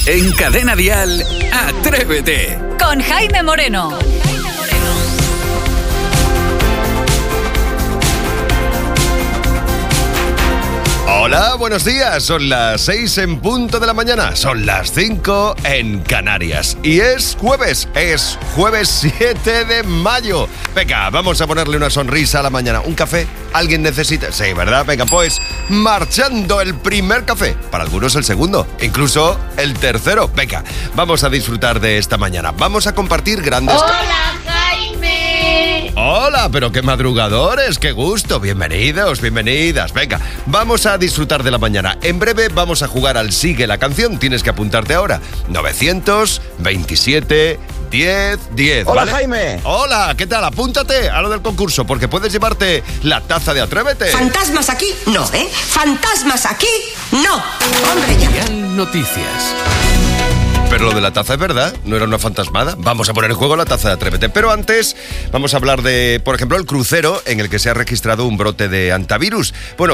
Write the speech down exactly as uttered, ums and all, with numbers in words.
En Cadena Dial, Atrévete. Con Jaime Moreno. Hola, buenos días. Son las seis en punto de la mañana. Son las cinco en Canarias. Y es jueves. Es jueves siete de mayo. Venga, vamos a ponerle una sonrisa a la mañana. ¿Un café? ¿Alguien necesita? Sí, ¿verdad? Venga, pues, marchando el primer café. Para algunos el segundo. Incluso el tercero. Venga, vamos a disfrutar de esta mañana. Vamos a compartir grandes... ¡Hola, Jaime! Hola, pero qué madrugadores, qué gusto. Bienvenidos, bienvenidas. Venga, vamos a disfrutar de la mañana. En breve vamos a jugar al Sigue la Canción. Tienes que apuntarte ahora. novecientos veintisiete diez diez. Hola, ¿vale? Jaime. Hola, ¿qué tal? Apúntate a lo del concurso porque puedes llevarte la taza de Atrévete. ¿Fantasmas aquí? No, ¿eh? ¿Fantasmas aquí? No. Hombre, ya. Dial Noticias. Pero lo de la taza es verdad, no era una fantasmada. Vamos a poner en juego la taza de Atrévete. Pero antes vamos a hablar de, por ejemplo, el crucero en el que se ha registrado un brote de hantavirus. Bueno,